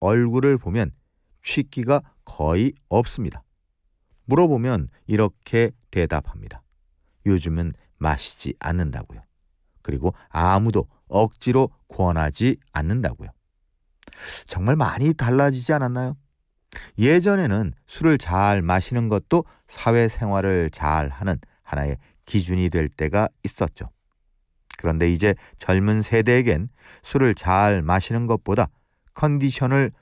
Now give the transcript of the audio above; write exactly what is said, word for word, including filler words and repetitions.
얼굴을 보면 취기가 거의 없습니다. 물어보면 이렇게 대답합니다. 요즘은 마시지 않는다고요. 그리고 아무도 억지로 권하지 않는다고요. 정말 많이 달라지지 않았나요? 예전에는 술을 잘 마시는 것도 사회생활을 잘하는 하나의 기준이 될 때가 있었죠. 그런데 이제 젊은 세대에겐 술을 잘 마시는 것보다 컨디션을